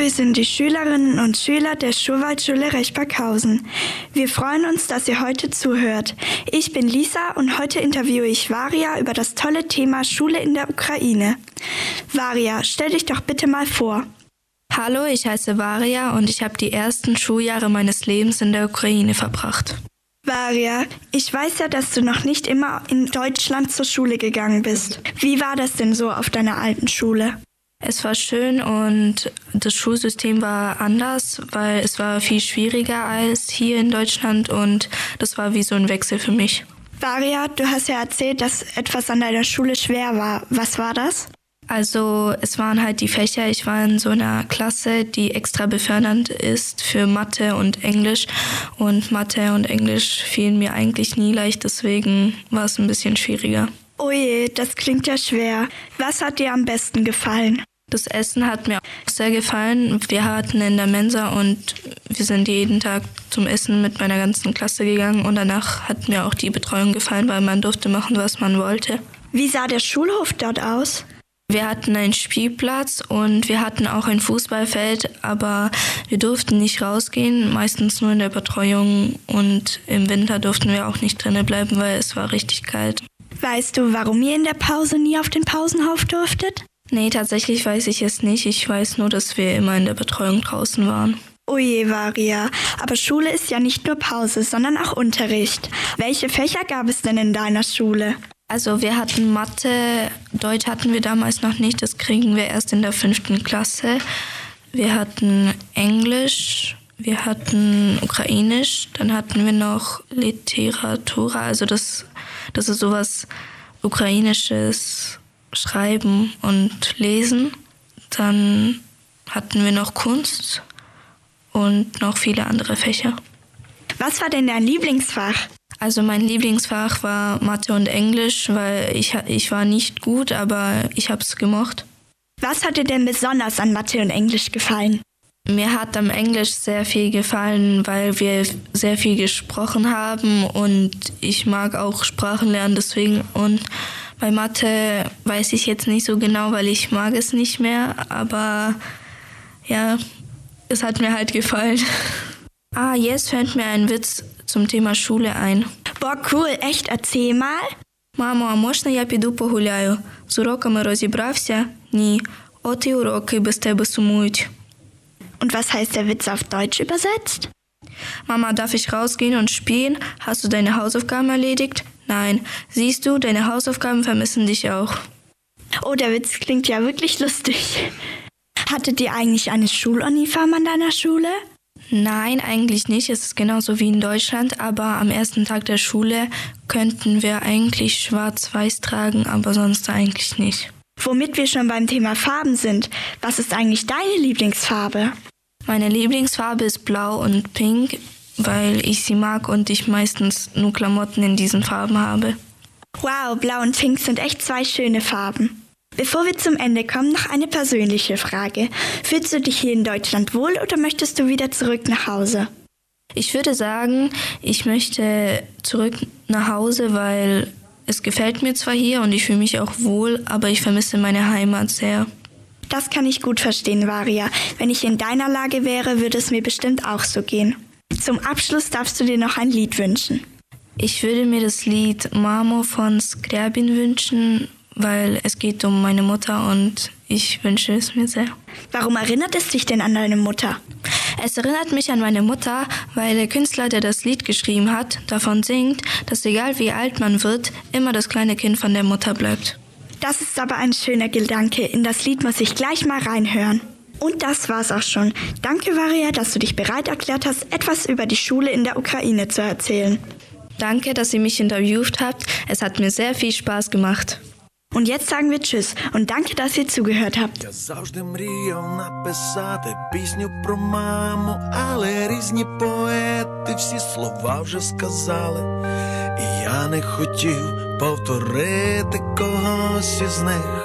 wir sind die Schülerinnen und Schüler der Schurwaldschule Rechberghausen. Wir freuen uns, dass ihr heute zuhört. Ich bin Lisa und heute interviewe ich Varia über das tolle Thema Schule in der Ukraine. Varia, stell dich doch bitte mal vor. Hallo, ich heiße Varia und ich habe die ersten Schuljahre meines Lebens in der Ukraine verbracht. Varia, ich weiß ja, dass du noch nicht immer in Deutschland zur Schule gegangen bist. Wie war das denn so auf deiner alten Schule? Es war schön und das Schulsystem war anders, weil es war viel schwieriger als hier in Deutschland und das war wie so ein Wechsel für mich. Varia, du hast ja erzählt, dass etwas an deiner Schule schwer war. Was war das? Also es waren halt die Fächer, ich war in so einer Klasse, die extra befördernd ist für Mathe und Englisch und Mathe und Englisch fielen mir eigentlich nie leicht, deswegen war es ein bisschen schwieriger. Oh je, das klingt ja schwer. Was hat dir am besten gefallen? Das Essen hat mir auch sehr gefallen. Wir hatten in der Mensa und wir sind jeden Tag zum Essen mit meiner ganzen Klasse gegangen und danach hat mir auch die Betreuung gefallen, weil man durfte machen, was man wollte. Wie sah der Schulhof dort aus? Wir hatten einen Spielplatz und wir hatten auch ein Fußballfeld, aber wir durften nicht rausgehen, meistens nur in der Betreuung und im Winter durften wir auch nicht drinnen bleiben, weil es war richtig kalt. Weißt du, warum ihr in der Pause nie auf den Pausenhof durftet? Nee, tatsächlich weiß ich es nicht. Ich weiß nur, dass wir immer in der Betreuung draußen waren. Oje, Varia, aber Schule ist ja nicht nur Pause, sondern auch Unterricht. Welche Fächer gab es denn in deiner Schule? Also wir hatten Mathe, Deutsch hatten wir damals noch nicht, das kriegen wir erst in der 5. Klasse. Wir hatten Englisch, wir hatten Ukrainisch, dann hatten wir noch Literatura, also das ist sowas Ukrainisches, Schreiben und Lesen. Dann hatten wir noch Kunst und noch viele andere Fächer. Was war denn dein Lieblingsfach? Also mein Lieblingsfach war Mathe und Englisch, weil ich war nicht gut, aber ich habe es gemocht. Was hat dir denn besonders an Mathe und Englisch gefallen? Mir hat am Englisch sehr viel gefallen, weil wir sehr viel gesprochen haben und ich mag auch Sprachen lernen, deswegen. Und bei Mathe weiß ich jetzt nicht so genau, weil ich mag es nicht mehr, aber ja, es hat mir halt gefallen. Jetzt fällt mir ein Witz zum Thema Schule ein. Boah, cool, echt, erzähl mal. Мамо, а можна я піду погуляю? З уроками розібрався? Ні. От і уроки без тебе сумують. Und was heißt der Witz auf Deutsch übersetzt? Mama, darf ich rausgehen und spielen? Hast du deine Hausaufgaben erledigt? Nein. Siehst du, deine Hausaufgaben vermissen dich auch. Oh, der Witz klingt ja wirklich lustig. Hattet ihr eigentlich eine Schuluniform an deiner Schule? Nein, eigentlich nicht. Es ist genauso wie in Deutschland, aber am ersten Tag der Schule könnten wir eigentlich schwarz-weiß tragen, aber sonst eigentlich nicht. Womit wir schon beim Thema Farben sind, was ist eigentlich deine Lieblingsfarbe? Meine Lieblingsfarbe ist blau und pink, weil ich sie mag und ich meistens nur Klamotten in diesen Farben habe. Wow, blau und pink sind echt zwei schöne Farben. Bevor wir zum Ende kommen, noch eine persönliche Frage. Fühlst du dich hier in Deutschland wohl oder möchtest du wieder zurück nach Hause? Ich würde sagen, ich möchte zurück nach Hause, weil es gefällt mir zwar hier und ich fühle mich auch wohl, aber ich vermisse meine Heimat sehr. Das kann ich gut verstehen, Varia. Wenn ich in deiner Lage wäre, würde es mir bestimmt auch so gehen. Zum Abschluss darfst du dir noch ein Lied wünschen. Ich würde mir das Lied Mamo von Skryabin wünschen, weil es geht um meine Mutter und ich wünsche es mir sehr. Warum erinnert es dich denn an deine Mutter? Es erinnert mich an meine Mutter, weil der Künstler, der das Lied geschrieben hat, davon singt, dass egal wie alt man wird, immer das kleine Kind von der Mutter bleibt. Das ist aber ein schöner Gedanke. In das Lied muss ich gleich mal reinhören. Und das war's auch schon. Danke, Varia, dass du dich bereit erklärt hast, etwas über die Schule in der Ukraine zu erzählen. Danke, dass ihr mich interviewt habt. Es hat mir sehr viel Spaß gemacht. Und jetzt sagen wir Tschüss und danke, dass ihr zugehört habt. Я завжди мріяв написати пісню про маму, але різні поети всі слова вже сказали. І я не хотів повторити когось із них.